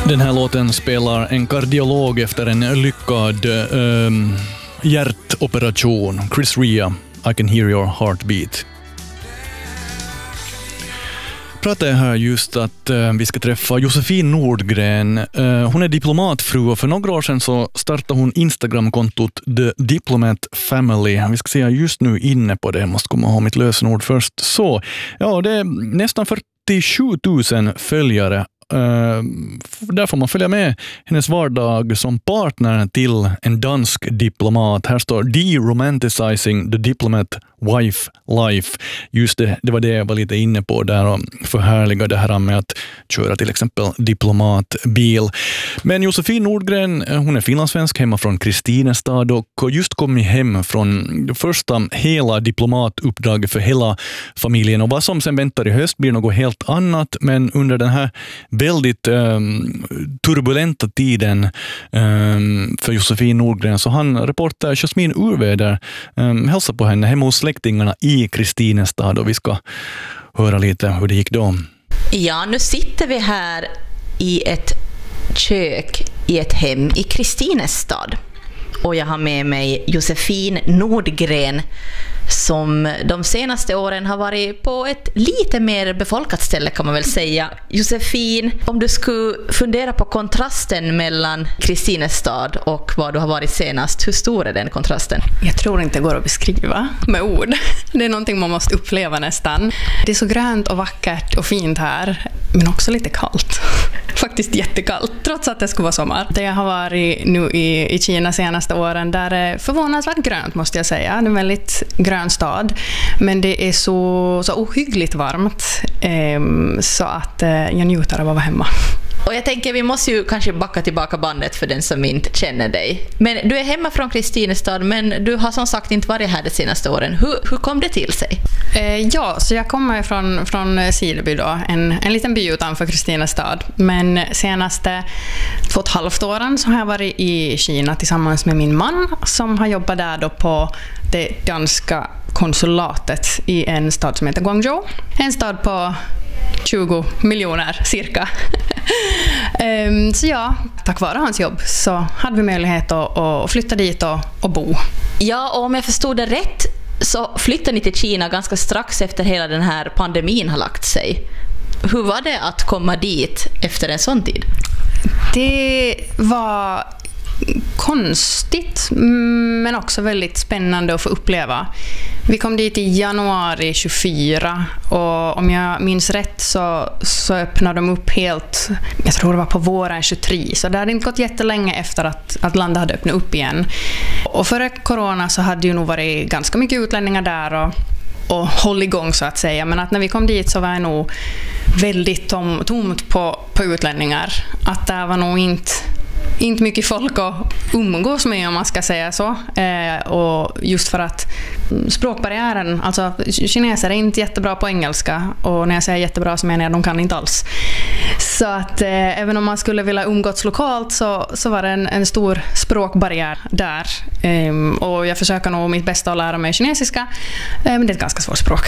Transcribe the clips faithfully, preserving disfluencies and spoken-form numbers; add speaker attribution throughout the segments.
Speaker 1: Den här låten spelar en kardiolog efter en lyckad äh, hjärtoperation. Chris Rea, I can hear your heartbeat. Pratade här just att äh, vi ska träffa Josefin Nordgren. Äh, hon är diplomatfru och för några år sedan så startade hon Instagram-kontot The Diplomat Family. Vi ska se just nu inne på det. Jag måste komma ihåg mitt lösenord först. Så, ja, det är nästan fyrtiosju tusen följare. Uh, där får man följa med hennes vardag som partner till en dansk diplomat. Här står De-romanticizing the diplomat wife life. Just det, det var det jag var lite inne på där och förhärliga det här med att köra till exempel diplomatbil. Men Josefin Nordgren, hon är finlandssvensk hemma från Kristinestad och har just kommit hem från det första hela diplomatuppdraget för hela familjen. Och vad som sen väntar i höst blir något helt annat, men under den här väldigt um, turbulenta tiden um, för Josefin Nordgren så han reportar Jasmin Urveder um, hälsa på henne hemma hos släktingarna i Kristinestad och vi ska höra lite hur det gick då.
Speaker 2: Ja, nu sitter vi här i ett kök i ett hem i Kristinestad och jag har med mig Josefin Nordgren som de senaste åren har varit på ett lite mer befolkat ställe kan man väl säga. Josefin, om du skulle fundera på kontrasten mellan Kristinestad och vad du har varit senast, hur stor är den kontrasten?
Speaker 3: Jag tror inte det går att beskriva med ord. Det är någonting man måste uppleva nästan. Det är så grönt och vackert och fint här, men också lite kallt. Faktiskt jättekallt, trots att det skulle vara sommar. Det jag har varit nu i, i Kina senaste åren, där är det förvånansvärt grönt måste jag säga. Det är en väldigt grön stad, men det är så, så ohyggligt varmt eh, så att eh, jag njuter av att vara hemma.
Speaker 2: Och jag tänker vi måste ju kanske backa tillbaka bandet för den som inte känner dig. Men du är hemma från Kristinestad, men du har som sagt inte varit här de senaste åren. Hur, hur kom det till sig?
Speaker 3: Eh, ja, så jag kommer från, från Sileby då, en, en liten by utanför Kristinestad. Men senaste två och ett halvt åren så har jag varit i Kina tillsammans med min man som har jobbat där då på det danska konsulatet i en stad som heter Guangzhou. En stad på tjugo miljoner cirka. um, så ja, tack vare hans jobb så hade vi möjlighet att, att flytta dit och, och bo.
Speaker 2: Ja, och om jag förstod det rätt så flyttade ni till Kina ganska strax efter hela den här pandemin har lagt sig. Hur var det att komma dit efter en sån tid?
Speaker 3: Det var konstigt men också väldigt spännande att få uppleva. Vi kom dit i januari tjugofyra och om jag minns rätt så, så öppnade de upp helt, jag tror det var på våren tjugotre, så det hade inte gått jättelänge efter att, att landet hade öppnat upp igen. Och före corona så hade ju nog varit ganska mycket utlänningar där och, och håll igång så att säga, men att när vi kom dit så var det nog väldigt tom, tomt på, på utlänningar. Att det var nog inte inte mycket folk att umgås med om man ska säga så. Eh, och just för att språkbarriären, alltså kineser är inte jättebra på engelska och när jag säger jättebra så menar jag att de kan inte alls. Så att eh, även om man skulle vilja umgås lokalt så, så var det en, en stor språkbarriär där. Eh, och jag försöker nog mitt bästa att lära mig kinesiska, eh, men det är ett ganska svårt språk.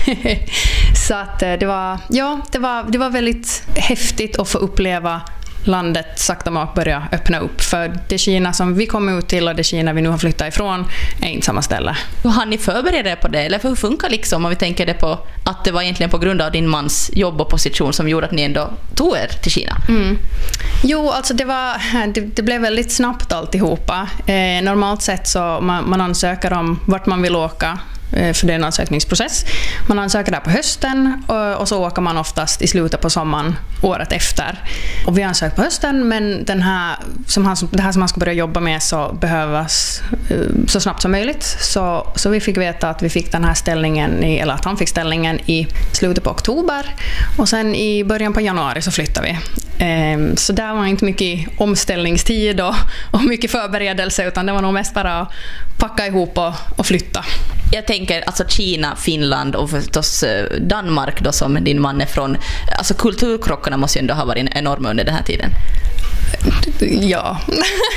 Speaker 3: Så att eh, det var, ja, det var, det var väldigt häftigt att få uppleva landet sakta mak börja öppna upp. För det Kina som vi kom ut till och det Kina vi nu har flyttat ifrån är inte samma ställe.
Speaker 2: Hur har ni förberett er på det? Eller hur funkar liksom om vi tänker det på att det var egentligen på grund av din mans jobb och position som gjorde att ni ändå tog er till Kina?
Speaker 3: Mm. Jo, alltså det, var, det, det blev väldigt snabbt alltihopa. Eh, normalt sett så man, man ansöker om vart man vill åka. För det är en ansökningsprocess. Man ansöker där på hösten och, och så åker man oftast i slutet på sommaren året efter. Och vi ansöker på hösten, men den här, som han, det här som man ska börja jobba med så behövas uh, så snabbt som möjligt. Så, så vi fick veta att vi fick den här ställningen, i, eller att han fick ställningen i slutet på oktober. Och sen i början på januari så flyttar vi. Um, så där var inte mycket omställningstid och, och mycket förberedelse, utan det var nog mest bara att packa ihop och, och flytta.
Speaker 2: Jag tänker alltså Kina, Finland och förstås Danmark då som din man är från. Alltså kulturkrockarna måste ju ändå ha varit enorma under den här tiden.
Speaker 3: Ja.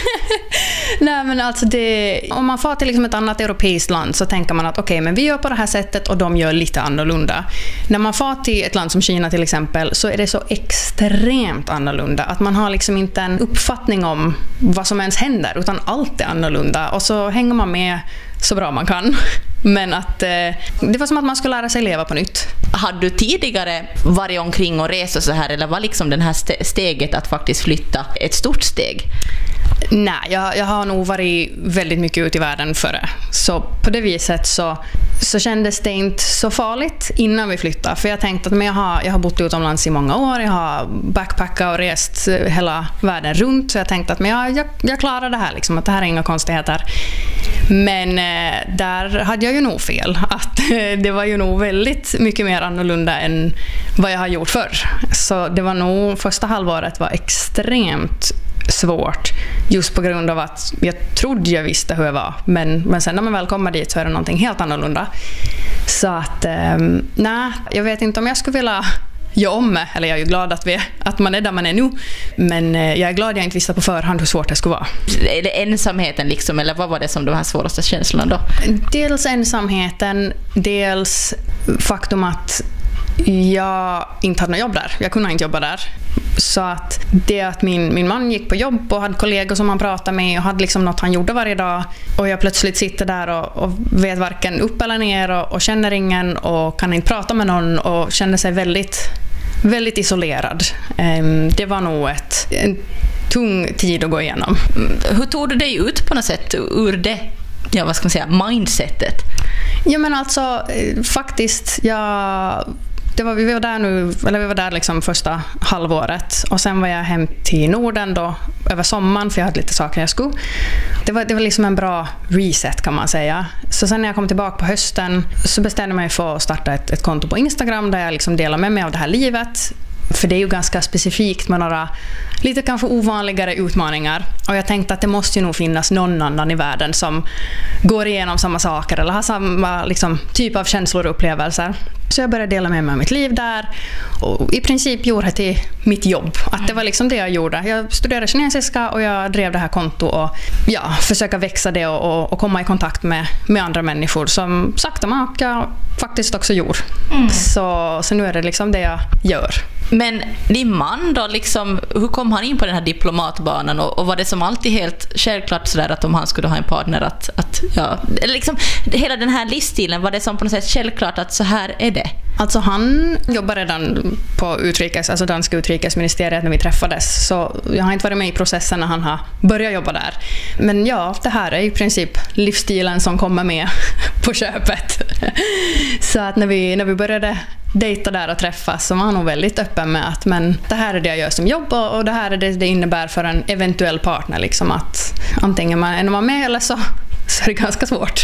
Speaker 3: Nej, men alltså det, om man får till liksom ett annat europeiskt land så tänker man att okej, okay, men vi gör på det här sättet och de gör lite annorlunda. När man får till ett land som Kina till exempel så är det så extremt annorlunda att man har liksom inte en uppfattning om vad som ens händer, utan allt är annorlunda och så hänger man med så bra man kan. Men att eh, det var som att man skulle lära sig leva på nytt.
Speaker 2: Hade du tidigare varit omkring och resa så här, eller var liksom den här st- steget att faktiskt flytta ett stort steg?
Speaker 3: Nej, jag, jag har nog varit väldigt mycket ute i världen före. Så på det viset så, så kändes det inte så farligt innan vi flyttade. För jag tänkte att men jag, har, jag har bott utomlands i många år. Jag har backpackat och rest hela världen runt. Så jag tänkte att men jag, jag, jag klarar det här. Liksom, att det här är inga konstigheter. Men eh, där hade jag ju nog fel. Att eh, det var ju nog väldigt mycket mer annorlunda än vad jag har gjort förr. Så det var nog, första halvåret var extremt svårt. Just på grund av att jag trodde jag visste hur jag var. Men, men sen när man väl kommer dit så är det någonting helt annorlunda. Så att, eh, nej, jag vet inte om jag skulle vilja göra om mig. Eller jag är ju glad att, vi, att man är där man är nu. Men eh, jag är glad jag inte visste på förhand hur svårt det skulle vara.
Speaker 2: Är det ensamheten liksom, eller vad var det som de här svåraste känslorna då?
Speaker 3: Dels ensamheten, dels faktum att jag inte hade något jobb där. Jag kunde inte jobba där. Så att det att min, min man gick på jobb och hade kollegor som han pratade med och hade liksom något han gjorde varje dag och jag plötsligt sitter där och, och vet varken upp eller ner och, och känner ingen och kan inte prata med någon och känner sig väldigt, väldigt isolerad. Um, det var nog ett, en tung tid att gå igenom.
Speaker 2: Hur tog du dig ut på något sätt ur det, ja, vad ska man säga, mindsetet?
Speaker 3: Ja, men alltså faktiskt jag Det var, vi var där nu, eller vi var där liksom första halvåret och sen var jag hem till Norden då över sommaren för jag hade lite saker jag skulle. Det var, det var liksom en bra reset kan man säga. Så sen när jag kom tillbaka på hösten så bestämde jag mig för att starta ett, ett konto på Instagram där jag liksom delar med mig av det här livet. För det är ju ganska specifikt med några lite kanske ovanligare utmaningar. Och jag tänkte att det måste ju nog finnas någon annan i världen som går igenom samma saker eller har samma liksom, typ av känslor och upplevelser. Så jag började dela med mig av mitt liv där och i princip gjorde det till mitt jobb. Att det var liksom det jag gjorde. Jag studerade kinesiska och jag drev det här kontot och ja, försöka växa det och, och, och komma i kontakt med, med andra människor som sakta men jag faktiskt också gjorde. Mm. Så, så nu är det liksom det jag gör.
Speaker 2: Men din man då, liksom, hur kom han in på den här diplomatbanan och, och var det som alltid helt självklart sådär att om han skulle ha en partner att, att ja, liksom, hela den här livsstilen, var det som på något sätt självklart att så här är det?
Speaker 3: Alltså han jobbar redan på utrikes, alltså danska utrikesministeriet när vi träffades, så jag har inte varit med i processen när han har börjat jobba där. Men ja, det här är i princip livsstilen som kommer med på köpet. Så att när vi, när vi började dejta där och träffas så var han nog väldigt öppen med att men det här är det jag gör som jobb och det här är det det innebär för en eventuell partner liksom, att antingen man är man med eller så, så är det ganska svårt.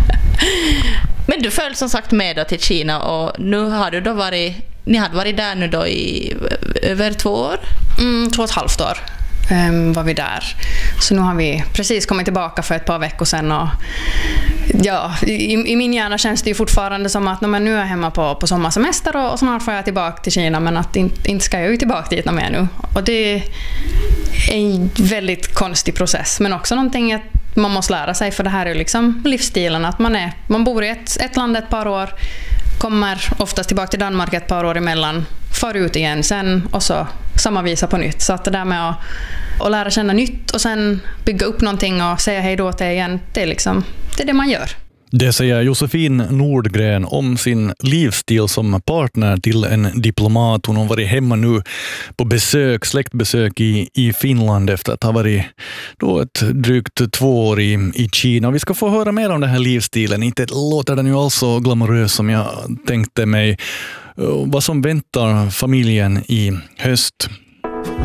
Speaker 2: Men du följde som sagt med då till Kina och nu har du då varit, ni hade varit där nu då i över två år?
Speaker 3: Mm, två och ett halvt år um, var vi där. Så nu har vi precis kommit tillbaka för ett par veckor sedan och ja, i, i min hjärna känns det ju fortfarande som att men nu är jag hemma på, på sommarsemester och, och snart får jag tillbaka till Kina, men att inte, inte ska jag ju tillbaka dit mer nu. Och det är en väldigt konstig process, men också någonting att man måste lära sig, för det här är ju liksom livsstilen att man är, man bor i ett, ett land ett par år, kommer oftast tillbaka till Danmark ett par år emellan, far ut igen sen och så samma visa på nytt. Så att det där med att, att lära känna nytt och sen bygga upp någonting och säga hej då till igen, det är liksom det är det man gör.
Speaker 1: Det säger Josefin Nordgren om sin livsstil som partner till en diplomat. Hon har varit hemma nu på besök, släktbesök i, i Finland efter att ha varit då ett drygt två år i, i Kina. Vi ska få höra mer om den här livsstilen. Inte låter den ju alls så glamorös som jag tänkte mig. Vad som väntar familjen i höst.